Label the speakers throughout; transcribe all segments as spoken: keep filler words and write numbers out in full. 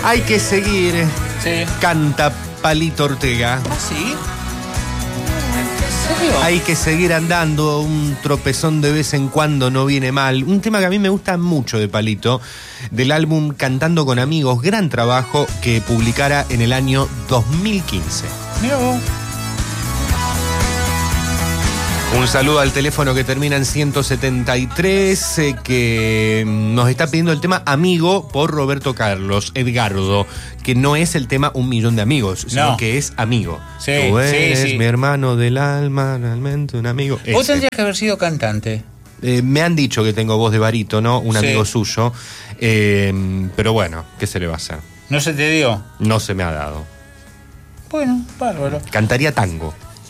Speaker 1: Hay que seguir.
Speaker 2: Sí.
Speaker 1: Canta Palito Ortega.
Speaker 2: ¿Ah, sí?
Speaker 1: Hay que seguir andando, un tropezón de vez en cuando no viene mal. Un tema que a mí me gusta mucho de Palito, del álbum Cantando con Amigos, gran trabajo que publicara en el año dos mil quince.
Speaker 2: Mirá vos.
Speaker 1: Un saludo al teléfono que termina en ciento setenta y tres, eh, que nos está pidiendo el tema Amigo por Roberto Carlos Edgardo, que no es el tema Un Millón de Amigos, sino
Speaker 2: no.
Speaker 1: que es Amigo.
Speaker 2: Sí,
Speaker 1: Tú eres
Speaker 2: sí, sí.
Speaker 1: mi hermano del alma, realmente un amigo.
Speaker 2: Vos
Speaker 1: Ese.
Speaker 2: tendrías que haber sido cantante.
Speaker 1: Eh, me han dicho que tengo voz de barítono, un
Speaker 2: Sí.
Speaker 1: amigo suyo, eh, pero bueno, ¿qué se le va a hacer?
Speaker 2: ¿No se te dio?
Speaker 1: No se me ha dado.
Speaker 2: Bueno, bárbaro.
Speaker 1: Cantaría tango.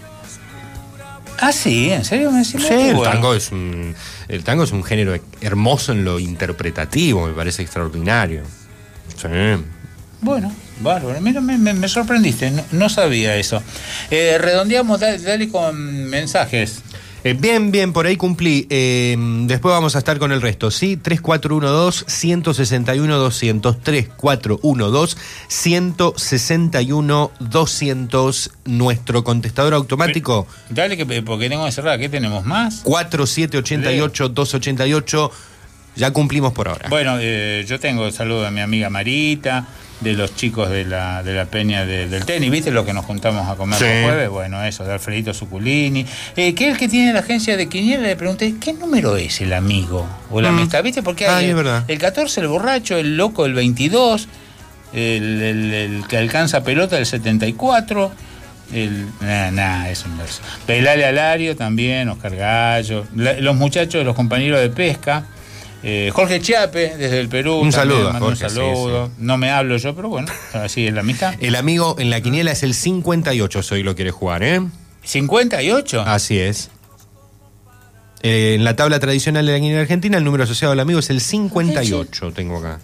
Speaker 2: Ah, sí, ¿en serio me decís?
Speaker 1: Sí, el tango es un, el tango es un género hermoso en lo interpretativo, me parece extraordinario. Sí.
Speaker 2: Bueno, bárbaro. Mira, me, me, me sorprendiste, no, no sabía eso. Eh, redondeamos, dale, dale con mensajes.
Speaker 1: Eh, bien, bien, por ahí cumplí. Eh, después vamos a estar con el resto, ¿sí? tres cuatro uno dos, uno seis uno, dos cero cero. tres cuatro uno dos, uno seis uno, dos cero cero. Nuestro contestador automático.
Speaker 2: Dale, que porque tengo que cerrar. ¿Qué tenemos más?
Speaker 1: cuatro siete ocho ocho, dos ocho ocho. Ya cumplimos por ahora.
Speaker 2: Bueno, eh, yo tengo el saludo de mi amiga Marita, de los chicos de la, de la peña de, del tenis, ¿viste lo que nos juntamos a comer
Speaker 1: Sí.
Speaker 2: el jueves? Bueno, eso, de Alfredito Suculini, eh, que es el que tiene la agencia de Quiniela. Le pregunté, ¿qué número es el amigo o la
Speaker 1: Mm.
Speaker 2: amistad? ¿Viste? Porque
Speaker 1: Ah,
Speaker 2: hay
Speaker 1: es
Speaker 2: el,
Speaker 1: verdad.
Speaker 2: el catorce, el borracho, el loco, el veintidós, el, el, el que alcanza pelota, el setenta y cuatro, el... Nada, nah, es un verso. Pelale Alario también, Oscar Gallo, la, los muchachos, los compañeros de pesca. Eh, Jorge Chiape, desde el Perú.
Speaker 1: Un
Speaker 2: también,
Speaker 1: saludo a
Speaker 2: mando
Speaker 1: Jorge,
Speaker 2: un saludo.
Speaker 1: sí,
Speaker 2: No me hablo yo, pero bueno, así es la amistad.
Speaker 1: El amigo en la quiniela es el cincuenta y ocho, si hoy lo quiere jugar, ¿eh?
Speaker 2: ¿cincuenta y ocho?
Speaker 1: Así es. Eh, en la tabla tradicional de la quiniela argentina, el número asociado al amigo es el cincuenta y ocho, tengo acá.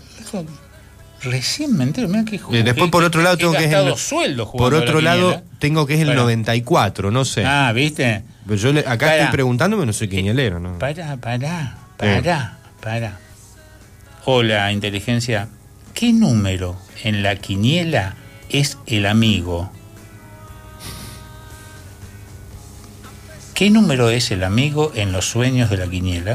Speaker 2: Recién me entero, mira que
Speaker 1: Eh, después, por otro lado, tengo
Speaker 2: he
Speaker 1: que es
Speaker 2: gastado
Speaker 1: el-
Speaker 2: sueldo jugando
Speaker 1: Por
Speaker 2: a la
Speaker 1: otro lado,
Speaker 2: quiniela.
Speaker 1: tengo que es el
Speaker 2: Bueno.
Speaker 1: noventa y cuatro, no sé.
Speaker 2: Ah, ¿viste?
Speaker 1: Pero yo le- acá
Speaker 2: Pará.
Speaker 1: estoy preguntándome, no soy quinielero, ¿no?
Speaker 2: Pará, pará, pará, pará. Hola, inteligencia. ¿Qué número en la quiniela es el amigo? ¿Qué número es el amigo en los sueños de la quiniela?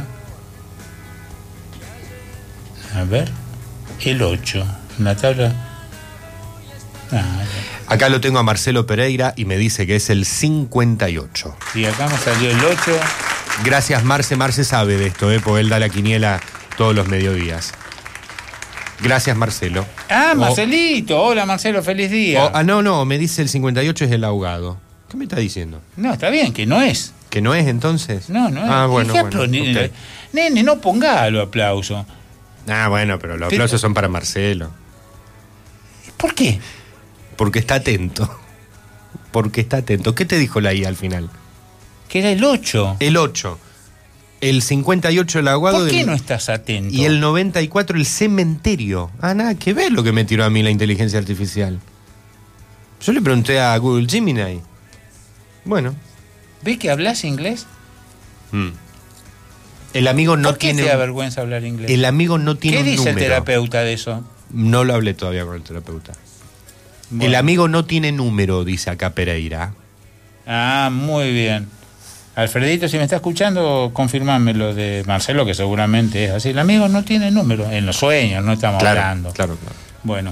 Speaker 2: A ver. El ocho. En la tabla. Ah,
Speaker 1: Acá lo tengo a Marcelo Pereira y me dice que es el cincuenta y ocho.
Speaker 2: y acá me salió el ocho.
Speaker 1: Gracias, Marce. Marce sabe de esto, ¿eh? Porque él da la quiniela todos los mediodías. Gracias, Marcelo.
Speaker 2: Ah,
Speaker 1: O-
Speaker 2: Marcelito. Hola, Marcelo, feliz día.
Speaker 1: o- ah, no, no, me dice el cincuenta y ocho es el ahogado. ¿Qué me está diciendo?
Speaker 2: No, está bien, que no es.
Speaker 1: ¿Que no es entonces?
Speaker 2: No, no es.
Speaker 1: Ah, bueno,
Speaker 2: ¿Qué
Speaker 1: bueno,
Speaker 2: aplo- nene,
Speaker 1: ok.
Speaker 2: nene, no pongalo aplauso.
Speaker 1: Ah, bueno, pero los
Speaker 2: Pero-
Speaker 1: aplausos son para Marcelo.
Speaker 2: ¿Por qué?
Speaker 1: Porque está atento. Porque está atento. ¿Qué te dijo la I A al final?
Speaker 2: Que era el ocho.
Speaker 1: El ocho. El cincuenta y ocho el aguado.
Speaker 2: ¿Por qué
Speaker 1: del-
Speaker 2: no estás atento?
Speaker 1: Y el noventa y cuatro el cementerio. Ah, nada que ver lo que me tiró a mí la inteligencia artificial. Yo le pregunté a Google Gemini. Bueno.
Speaker 2: ¿Ves que hablas inglés?
Speaker 1: Mm. El amigo no
Speaker 2: ¿Por qué
Speaker 1: tiene.
Speaker 2: te da vergüenza hablar inglés?
Speaker 1: El amigo no tiene
Speaker 2: ¿Qué
Speaker 1: un
Speaker 2: dice el
Speaker 1: número.
Speaker 2: terapeuta de eso?
Speaker 1: No lo hablé todavía con el terapeuta.
Speaker 2: Bueno.
Speaker 1: El amigo no tiene número, dice acá Pereira.
Speaker 2: Ah, muy bien. Alfredito, si me está escuchando, confirmame lo de Marcelo, que seguramente es así. El amigo no tiene número. En los sueños, no estamos
Speaker 1: Claro,
Speaker 2: hablando.
Speaker 1: claro, claro.
Speaker 2: Bueno.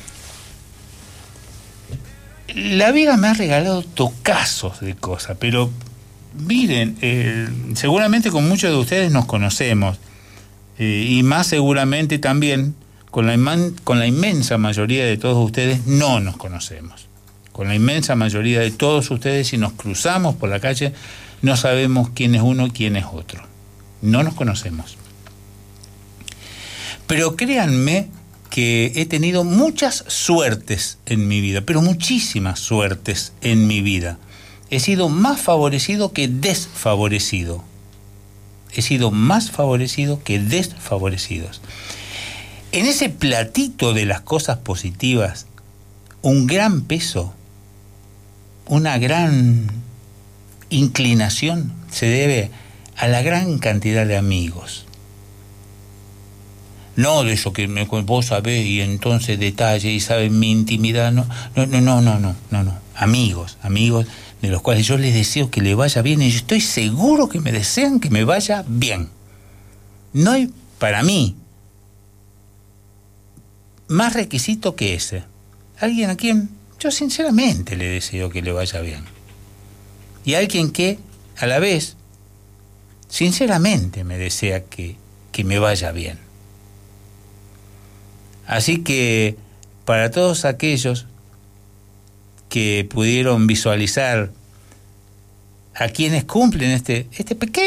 Speaker 2: La vida me ha regalado tocazos de cosas, pero miren, eh, seguramente con muchos de ustedes nos conocemos, eh, y más seguramente también con la, inman, con la inmensa mayoría de todos ustedes no nos conocemos. Con la inmensa mayoría de todos ustedes, si nos cruzamos por la calle, no sabemos quién es uno y quién es otro. No nos conocemos. Pero créanme que he tenido muchas suertes en mi vida, pero muchísimas suertes en mi vida. He sido más favorecido que desfavorecido. He sido más favorecido que desfavorecidos. En ese platito de las cosas positivas, un gran peso, una gran inclinación se debe a la gran cantidad de amigos. No de eso que me, vos sabés y entonces detalle y sabes mi intimidad. No, no, no, no, no, no, no, no. Amigos, amigos de los cuales yo les deseo que les vaya bien y yo estoy seguro que me desean que me vaya bien. No hay, para mí, más requisito que ese. Alguien a quien yo sinceramente le deseo que le vaya bien. Y alguien que, a la vez, sinceramente me desea que, que me vaya bien. Así que, para todos aquellos que pudieron visualizar a quienes cumplen este, este pequeño